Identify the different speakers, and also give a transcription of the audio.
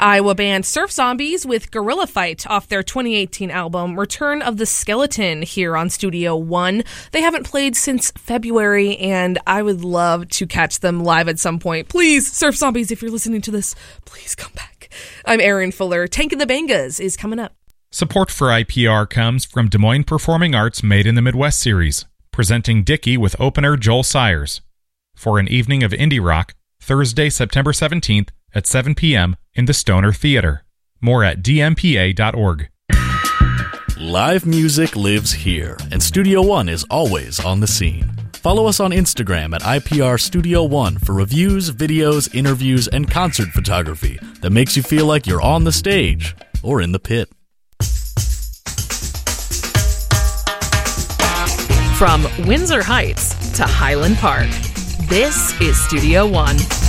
Speaker 1: Iowa band Surf Zombies with Gorilla Fight off their 2018 album Return of the Skeleton here on Studio One. They haven't played since February, and I would love to catch them live at some point. Please, Surf Zombies, if you're listening to this, please come back. I'm Erin Fuller. Tank and the Bangas is coming up.
Speaker 2: Support for IPR comes from Des Moines Performing Arts Made in the Midwest series, presenting Dickie with opener Joel Sayers for an evening of indie rock, Thursday, September 17th at 7 p.m. in the Stoner Theater. More at dmpa.org.
Speaker 3: Live music lives here, and Studio One is always on the scene. Follow us on Instagram at IPR Studio One for reviews, videos, interviews, and concert photography that makes you feel like you're on the stage or in the pit.
Speaker 4: From Windsor Heights to Highland Park, this is Studio One.